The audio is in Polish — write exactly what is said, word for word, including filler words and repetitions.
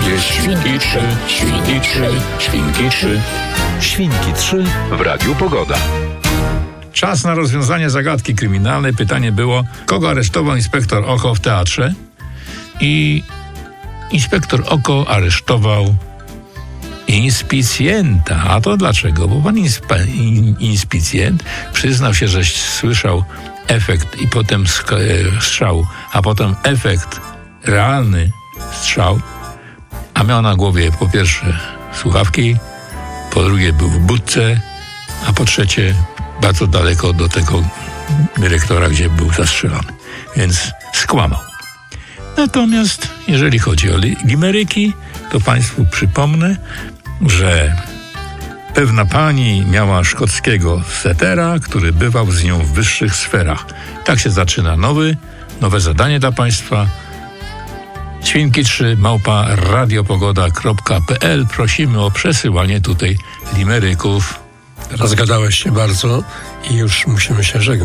Jest Świnki trzy, Świnki trzy, Świnki trzy. Świnki trzy W Radiu Pogoda. Czas na rozwiązanie zagadki kryminalnej. Pytanie było, kogo aresztował inspektor Oko w teatrze? I inspektor Oko aresztował inspicjenta. A to dlaczego? Bo pan inspe, in, inspicjent przyznał się, że słyszał efekt i potem sk- strzał, a potem efekt realny strzał, a miał na głowie po pierwsze słuchawki, po drugie był w budce, a po trzecie bardzo daleko do tego dyrektora, gdzie był zastrzelony. Więc skłamał. Natomiast jeżeli chodzi o limeryki, to państwu przypomnę, że pewna pani miała szkockiego setera, który bywał z nią w wyższych sferach. Tak się zaczyna nowy, nowe zadanie dla państwa. Świnki trzy małpa radiopogoda kropka p l. Prosimy o przesyłanie tutaj limeryków. Rozgadałeś się bardzo i już musimy się żegnać.